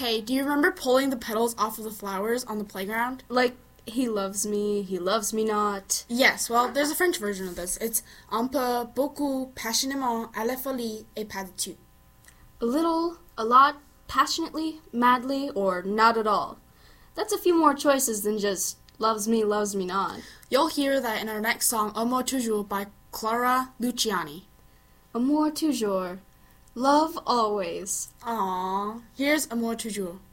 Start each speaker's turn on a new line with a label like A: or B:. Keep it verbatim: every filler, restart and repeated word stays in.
A: Hey, do you remember pulling the petals off of the flowers on the playground?
B: Like, he loves me, he loves me not.
A: Yes, well, there's a French version of this. It's un peu, beaucoup, passionnément, à la folie, et pas du tout.
B: A little, a lot, passionately, madly, or not at all. That's a few more choices than just loves me, loves me not.
A: You'll hear that in our next song, Amour Toujours, by Clara Luciani.
B: Amour toujours. Love always.
A: Aww. Here's Amour Toujours.